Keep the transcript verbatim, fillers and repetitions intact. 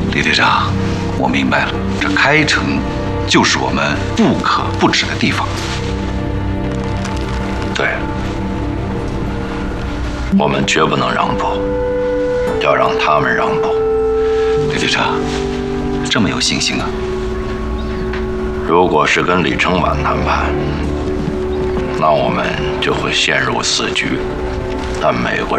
李队长，我明白了，这开城就是我们不可不指的地方。 对，我们绝不能让步，要让他们让步。 李队长，这么有信心啊？ 如果是跟李承晚谈判，那我们就会陷入死局。但美国